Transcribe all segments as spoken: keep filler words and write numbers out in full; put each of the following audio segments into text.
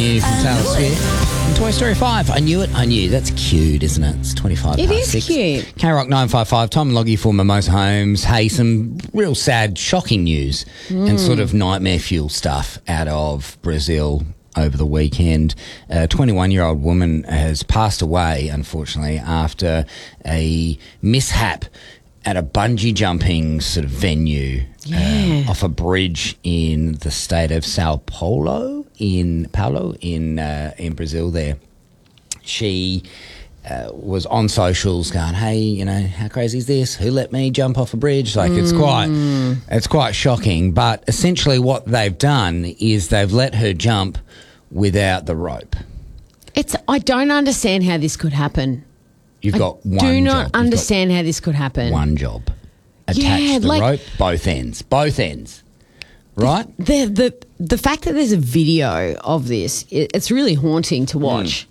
New from Taylor Swift. And Toy Story five. I knew it, I knew. That's cute, isn't it? It's twenty-five It past is six. cute. K-Rock nine five five, Tom and Loggy for Mimosa Homes. Hey, some real sad, shocking news Mm. and sort of nightmare fuel stuff out of Brazil over the weekend. A twenty-one-year-old woman has passed away, unfortunately, after a mishap at a bungee jumping sort of venue Yeah. uh, off a bridge in the state of Sao Paulo in Paulo in uh, in Brazil. There, she uh, was on socials going, "Hey, you know, how crazy is this? Who let me jump off a bridge?" Like it's quite it's quite shocking. But essentially, what they've done is they've let her jump without the rope. It's. I don't understand how this could happen. You've I got one do job. not You've got understand how this could happen. one job. Attach Yeah, the like- rope, both ends, both ends, right? The the the fact that there's a video of this, it, it's really haunting to watch.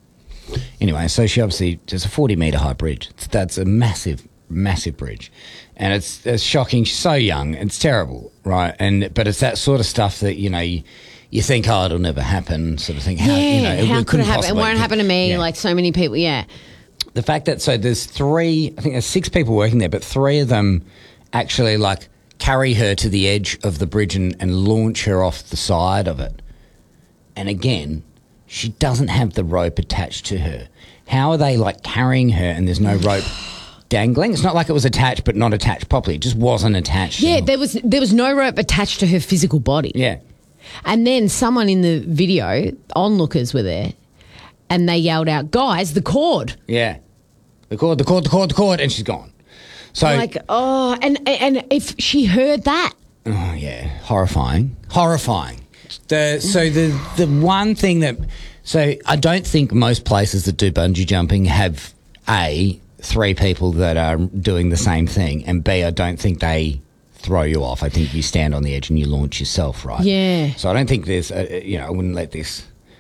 Anyway, so she obviously, it's a forty metre high bridge. It's, that's a massive, massive bridge. And it's, it's shocking. She's so young. It's terrible, right? And But it's that sort of stuff that, you know, you, you think, oh, it'll never happen, sort of thing. How, Yeah, you know, how could couldn't it happen? It possibly- won't happen to me, Yeah. like so many people. Yeah. The fact that, so there's three, I think there's six people working there, but three of them actually, like, carry her to the edge of the bridge and, and launch her off the side of it. And again, she doesn't have the rope attached to her. How are they, like, carrying her and there's no rope dangling? It's not like it was attached but not attached properly. It just wasn't attached. Yeah, there was there was no rope attached to her physical body. Yeah. And then someone in the video, onlookers were there, and they yelled out, "Guys, the cord!" Yeah. The cord, the cord, the cord, the cord, and she's gone. So, Like, oh, and and if she heard that, oh yeah, horrifying, horrifying. The so the the one thing that so I don't think most places that do bungee jumping have a three people that are doing the same thing, and B, I don't think they throw you off. I think you stand on the edge and you launch yourself, right? Yeah. So I don't think there's a, you know I wouldn't let this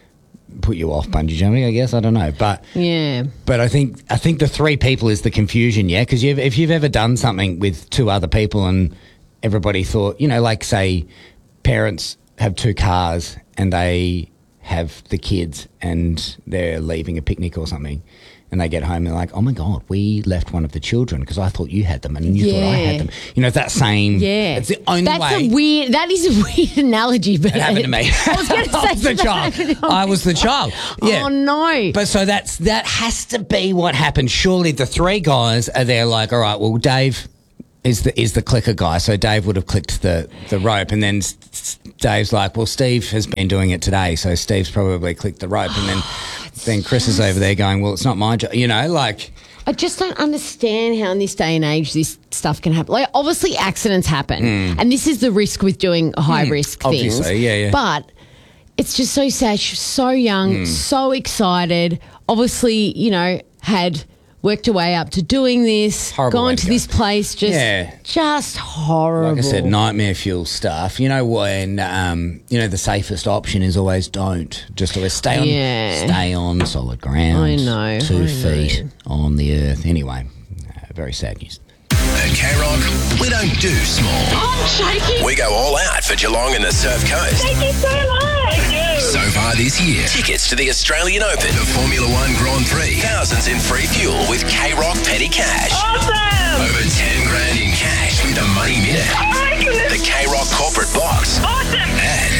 put you off bungee jumping. I guess I don't know, but yeah, But I think I think the three people is the confusion, yeah? Because you've, if you've ever done something with two other people and everybody thought, you know, like say parents have two cars and they have the kids and they're leaving a picnic or something and they get home and they're like, oh, my God, we left one of the children because I thought you had them and you thought I Yeah. had them. You know, it's that same... yeah. It's the only That's way... a weird. That is a weird analogy, but It happened to me. I was going to say I was the child. I was the child. Yeah. Oh no! But so that's that has to be what happened. Surely the three guys are there like, all right, well, Dave is the is the clicker guy. So Dave would have clicked the, the rope. And then S- S- Dave's like, well, Steve has been doing it today. So Steve's probably clicked the rope. And then, then Chris is over there going, well, it's not my job. You know, like... I just don't understand how in this day and age this stuff can happen. Like, obviously accidents happen, and this is the risk with doing high risk things. Obviously, yeah, yeah. But it's just so sad. She's so young, so excited. Obviously, you know, had worked her way up to doing this, Horrible way gone to to go. this place, just, Yeah. just horrible. Like I said, nightmare fuel stuff. You know when um, you know the safest option is always don't. Just always stay on, Yeah. stay on solid ground. I know, two I feet know. on the earth. Anyway, uh, very sad news. At K-Rock, we don't do small. I'm shaking. We go all out for Geelong and the Surf Coast. Thank you so much. Thank you. So far this year, tickets to the Australian Open, the Formula One Grand Prix, thousands in free fuel with K-Rock Petty Cash. Awesome. Over ten grand in cash with a Money Minute. Oh my goodness. The K-Rock Corporate Box. Awesome. And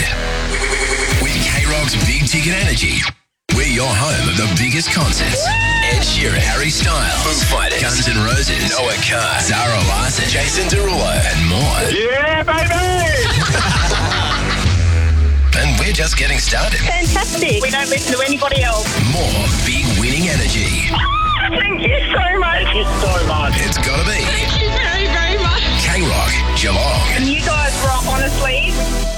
with K-Rock's Big Ticket Energy, we're your home of the biggest concerts. Ed Sheeran, Harry Styles, Foo Fighters, Guns N' Roses, Noah Carr, Zara Larsson, Jason Derulo, and more. Yeah, baby. And we're just getting started. Fantastic. We don't listen to anybody else. More big winning energy. Thank you so much. Thank you so much. It's gotta be Thank you very, very much. K-Rock, Geelong. You guys rock, honestly.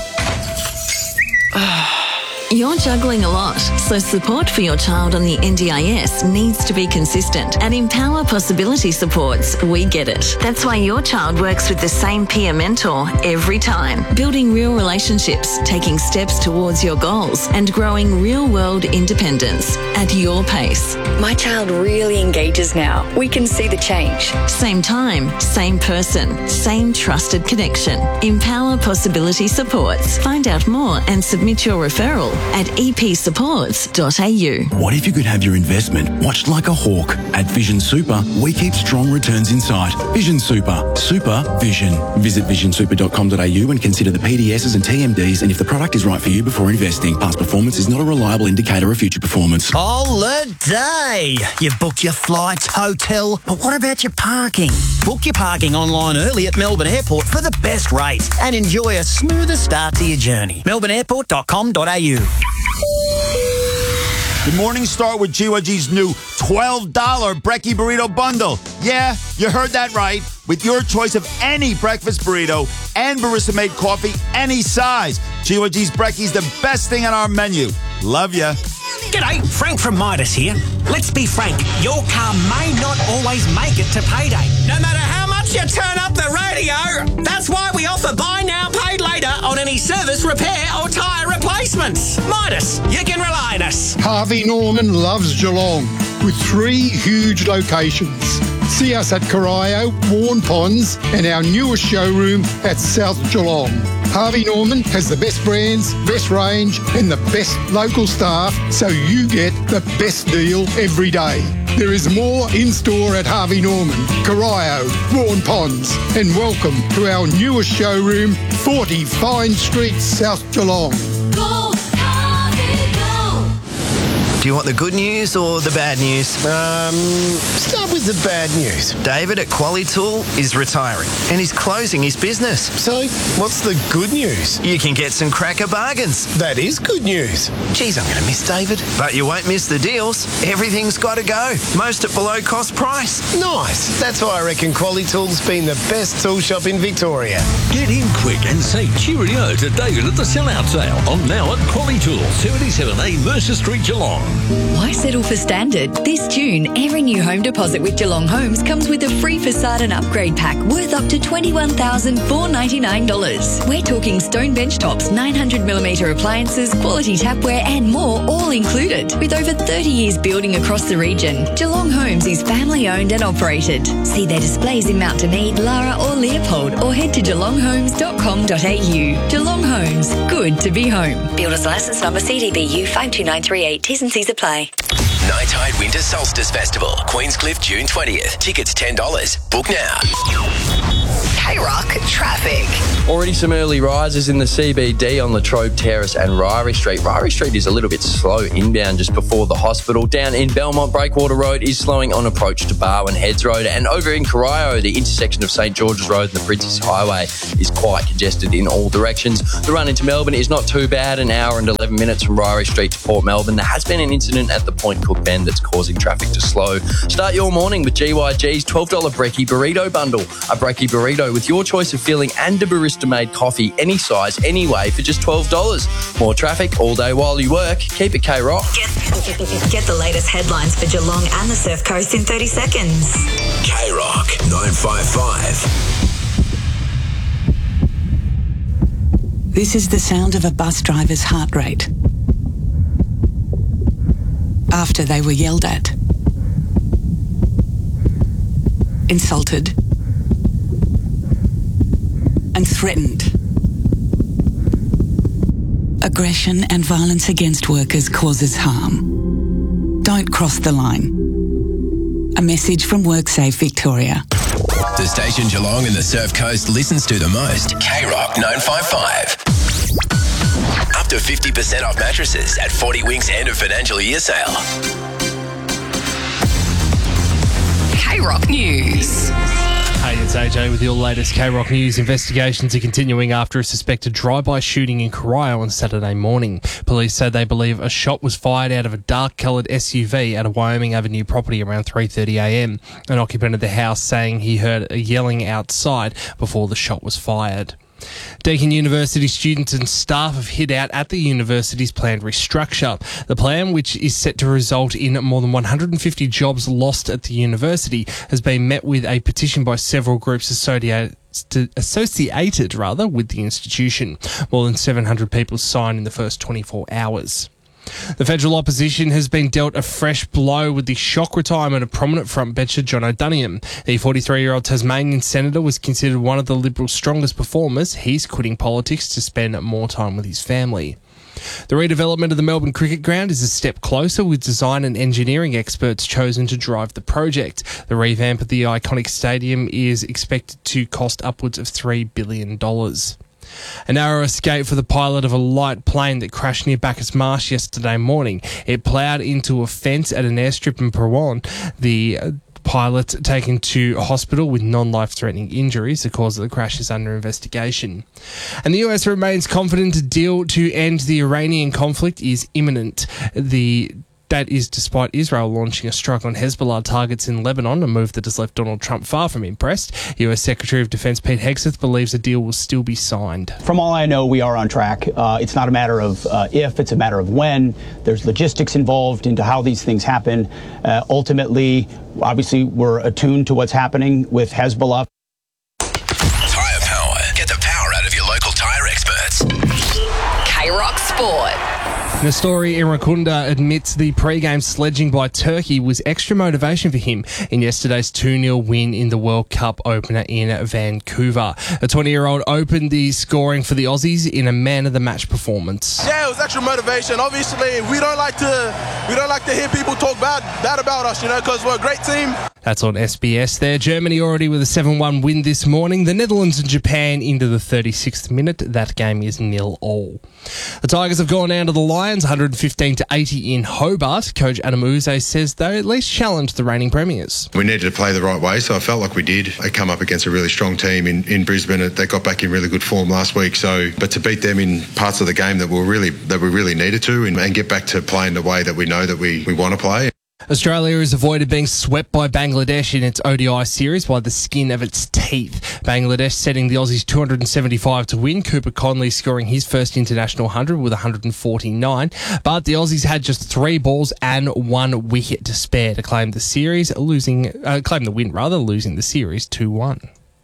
You're juggling a lot, so support for your child on the N D I S needs to be consistent. At Empower Possibility Supports, we get it. That's why your child works with the same peer mentor every time, building real relationships, taking steps towards your goals, and growing real-world independence at your pace. My child really engages now. We can see the change. Same time, same person, same trusted connection. Empower Possibility Supports. Find out more and submit your referral at e p supports dot a u. What if you could have your investment watched like a hawk? At Vision Super, we keep strong returns in sight. Vision Super. Super Vision. Visit vision super dot com dot a u and consider the P D Ss and T M Ds and if the product is right for you before investing. Past performance is not a reliable indicator of future performance. Holiday! You've booked your flights, hotel, but what about your parking? Book your parking online early at Melbourne Airport for the best rates and enjoy a smoother start to your journey. melbourne airport dot com dot a u. Good morning, start with G Y G's new twelve dollar Brekkie Burrito Bundle. Yeah, you heard that right. With your choice of any breakfast burrito and barista-made coffee, any size. G Y G's Brekkie's the best thing on our menu. Love ya. G'day, Frank from Midas here. Let's be frank, your car may not always make it to payday. No matter how much you turn up the radio, that's why we offer buy now, paid later on any service, repair or tyre replacements. Midas, you can rely on us. Harvey Norman loves Geelong with three huge locations. See us at Corio, Warn Ponds and our newest showroom at South Geelong. Harvey Norman has the best brands, best range and the best local staff, so you get the best deal every day. There is more in store at Harvey Norman, Corio, Warn Ponds, and welcome to our newest showroom, forty Fine Street, South Geelong. Go, Harvey, go! Do you want the good news or the bad news? Um, start with the bad news. David at Qualitool is retiring and he's closing his business. So, what's the good news? You can get some cracker bargains. That is good news. Geez, I'm going to miss David. But you won't miss the deals. Everything's got to go. Most at below cost price. Nice. That's why I reckon Qualitool's been the best tool shop in Victoria. Get in quick and say cheerio to David at the sellout sale on now at Qualitool, seventy-seven A Mercer Street, Geelong. Why settle for standard? This June, every new home deposit with Geelong Homes comes with a free facade and upgrade pack worth up to twenty-one thousand four hundred ninety-nine dollars. We're talking stone bench tops, nine hundred millimetre appliances, quality tapware and more, all included. With over thirty years building across the region, Geelong Homes is family owned and operated. See their displays in Mount Dunedin, Lara or Leopold or head to geelong homes dot com dot a u. Geelong Homes, good to be home. Builder's licence number C D B U five two nine three eight. T's and C's apply. Night Tide Winter Solstice Festival, Queenscliff, June twentieth. Tickets ten dollars. Book now. K-Rock traffic. Already some early rises in the C B D on Latrobe Terrace and Ryrie Street. Ryrie Street is a little bit slow inbound just before the hospital. Down in Belmont, Breakwater Road is slowing on approach to Barwon Heads Road. And over in Corio, the intersection of St George's Road and the Princess Highway is quite congested in all directions. The run into Melbourne is not too bad, an hour and eleven minutes from Ryrie Street to Port Melbourne. There has been an incident at the Point Cook Bend that's causing traffic to slow. Start your morning with G Y G's twelve dollar Brekkie Burrito Bundle. A Brekkie Burrito with your choice of filling and a barista-made coffee, any size, anyway, for just twelve dollars. More traffic all day while you work. Keep it K-Rock. Get, get the latest headlines for Geelong and the Surf Coast in thirty seconds. K-Rock nine five five. This is the sound of a bus driver's heart rate after they were yelled at, insulted, and threatened. Aggression and violence against workers causes harm. Don't cross the line. A message from WorkSafe Victoria. The station Geelong and the Surf Coast listens to the most. K-Rock nine five five. Up to fifty percent off mattresses at forty Winks end of financial year sale. K-Rock News. Hey, it's A J with your latest K-Rock News. Investigations are continuing after a suspected drive-by shooting in Corio on Saturday morning. Police say they believe a shot was fired out of a dark-coloured S U V at a Wyoming Avenue property around three thirty a m. An occupant of the house saying he heard a yelling outside before the shot was fired. Deakin University students and staff have hid out at the university's planned restructure. The plan, which is set to result in more than one hundred fifty jobs lost at the university, has been met with a petition by several groups associated associated rather with the institution. More than seven hundred people signed in the first twenty-four hours. The federal opposition has been dealt a fresh blow with the shock retirement of prominent frontbencher John O'Doniam. The forty-three-year-old Tasmanian senator was considered one of the Liberals' strongest performers. He's quitting politics to spend more time with his family. The redevelopment of the Melbourne Cricket Ground is a step closer, with design and engineering experts chosen to drive the project. The revamp of the iconic stadium is expected to cost upwards of three billion dollars. A narrow escape for the pilot of a light plane that crashed near Bacchus Marsh yesterday morning. It ploughed into a fence at an airstrip in Perwan. The uh, pilot taken to hospital with non-life-threatening injuries. The cause of the crash is under investigation. And the U S remains confident a deal to end the Iranian conflict is imminent. The That is despite Israel launching a strike on Hezbollah targets in Lebanon, a move that has left Donald Trump far from impressed. U S Secretary of Defense Pete Hegseth believes a deal will still be signed. From all I know, we are on track. Uh, it's not a matter of uh, if, it's a matter of when. There's logistics involved into how these things happen. Uh, ultimately, obviously, we're attuned to what's happening with Hezbollah. Tyre Power. Get the power out of your local tyre experts. K-Rock Sport. Nestori Irakunda admits the pre-game sledging by Turkey was extra motivation for him in yesterday's two nil win in the World Cup opener in Vancouver. The twenty-year-old opened the scoring for the Aussies in a man-of-the-match performance. Yeah, it was extra motivation. Obviously, we don't like to we don't like to hear people talk bad, bad about us, you know, because we're a great team. That's on S B S there. Germany already with a seven one win this morning. The Netherlands and Japan into the thirty-sixth minute. That game is nil all. The Tigers have gone down to the Lions, one hundred fifteen to eighty in Hobart. Coach Adam Uze says they at least challenged the reigning premiers. We needed to play the right way, so I felt like we did. They come up against a really strong team in, in Brisbane. They got back in really good form last week. So, but to beat them in parts of the game that we really that we really needed to, and, and get back to playing the way that we know that we, we want to play. Australia has avoided being swept by Bangladesh in its O D I series by the skin of its teeth. Bangladesh setting the Aussies two hundred seventy-five to win. Cooper Conley scoring his first international one hundred with one hundred forty-nine. But the Aussies had just three balls and one wicket to spare to claim the series, losing uh, claim the win rather, losing the series two one.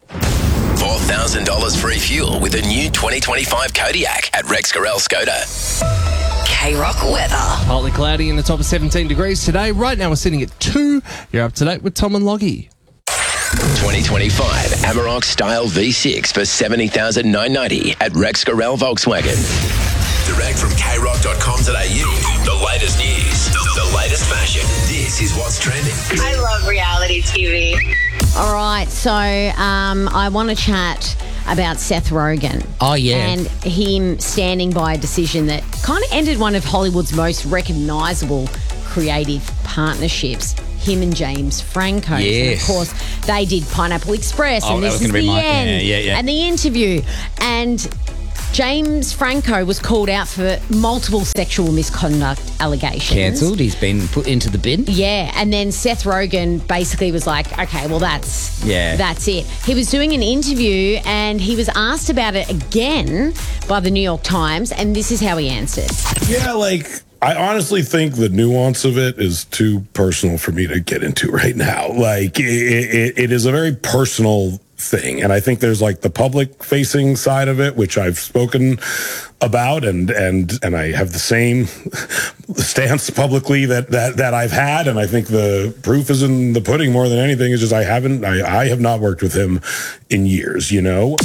four thousand dollars free fuel with a new twenty twenty-five Kodiak at Rex Gorell Skoda. K-Rock weather. Partly cloudy in the top of seventeen degrees today. Right now we're sitting at two. You're up to date with Tom and Loggy. twenty twenty-five Amarok Style V six for seventy thousand nine hundred ninety dollars at Rex Gorell Volkswagen. Direct from k rock dot com dot a u. The latest news, the latest fashion. This is what's trending. I love reality T V. All right, so um, I want to chat about Seth Rogen. Oh, yeah. And him standing by a decision that kind of ended one of Hollywood's most recognisable creative partnerships, him and James Franco. Yes. And of course, they did Pineapple Express, Oh, and that this was is gonna be the my- end, yeah, yeah, yeah. and the interview. And James Franco was called out for multiple sexual misconduct allegations. Cancelled. He's been put into the bin. Yeah, and then Seth Rogen basically was like, okay, well, that's Yeah. that's it. He was doing an interview and he was asked about it again by the New York Times, and this is how he answered. Yeah, like, I honestly think the nuance of it is too personal for me to get into right now. Like, it, it, it is a very personal thing. And I think there's like the public facing side of it, which I've spoken about, and and and I have the same stance publicly that that that I've had. And I think the proof is in the pudding more than anything. Is just I haven't I, I have not worked with him in years, you know.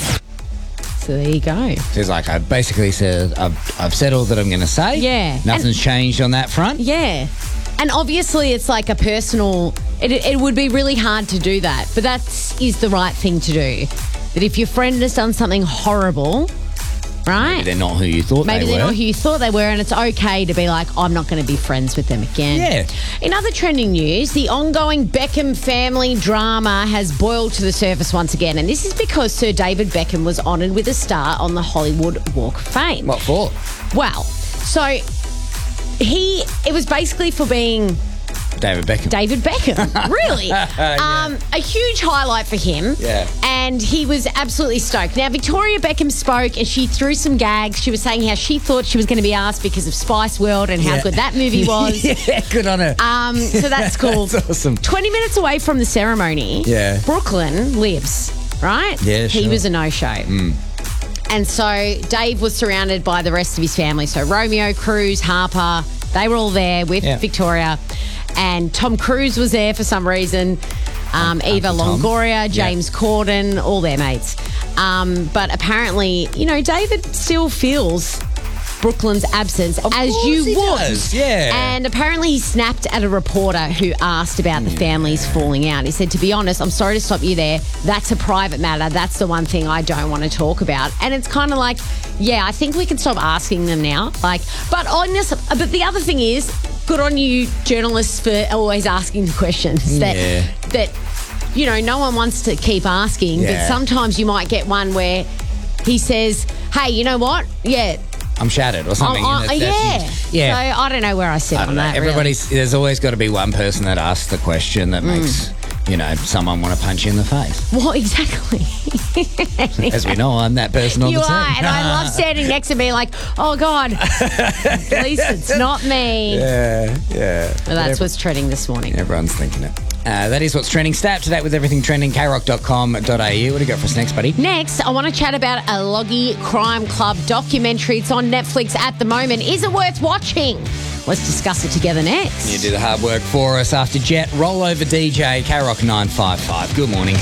So there you go. He's like, I basically said, I've, I've said all that I'm going to say. Yeah. Nothing's And- changed on that front. Yeah. And obviously it's like a personal, it, it would be really hard to do that, but that is the right thing to do. That if your friend has done something horrible, right? Maybe they're not who you thought Maybe they they're were. not who you thought they were, and it's okay to be like, I'm not going to be friends with them again. Yeah. In other trending news, the ongoing Beckham family drama has boiled to the surface once again, and this is because Sir David Beckham was honoured with a star on the Hollywood Walk of Fame. What for? Well, so he, it was basically for being David Beckham. David Beckham, really. Yeah. um, a huge highlight for him. Yeah. And he was absolutely stoked. Now, Victoria Beckham spoke and she threw some gags. She was saying how she thought she was going to be asked because of Spice World and how Yeah. good that movie was. Yeah, good on her. Um, so that's cool. That's awesome. twenty minutes away from the ceremony, Yeah. Brooklyn lives, right? Yeah, He sure. was a no-show. Mm. And so Dave was surrounded by the rest of his family. So Romeo, Cruz, Harper, they were all there with Yeah. Victoria. And Tom Cruise was there for some reason. Um, Eva Uncle Tom. Longoria, James Corden, all their mates. Um, but apparently, you know, David still feels Brooklyn's absence, Of as course you he would. does, yeah. And apparently he snapped at a reporter who asked about the families falling out. He said, to be honest, I'm sorry to stop you there. That's a private matter. That's the one thing I don't want to talk about. And it's kind of like, yeah, I think we can stop asking them now. Like, but honest, but the other thing is, good on you, journalists, for always asking the questions. That Yeah. that you know, no one wants to keep asking, Yeah. but sometimes you might get one where he says, "Hey, you know what? Yeah, I'm shattered or something. I- I- and that's- yeah, that's- yeah. So I don't know where I sit I on don't know. that. really. Everybody's there's always got to be one person that asks the question that Mm. makes you know someone want to punch you in the face. What exactly? As we know, I'm that person on You the team. are, and I love standing next to me like, oh God, at least it's not me. Yeah, yeah. Well, that's what's trending this morning. Everyone's thinking it. Uh, that is what's trending. Stay up to date with everything trending. k rock dot com dot a u. What do you got for us next, buddy? Next, I want to chat about a Loggy Crime Club documentary. It's on Netflix at the moment. Is it worth watching? Let's discuss it together next. You do the hard work for us after Jet Rollover D J, K Rock nine five five. Good morning.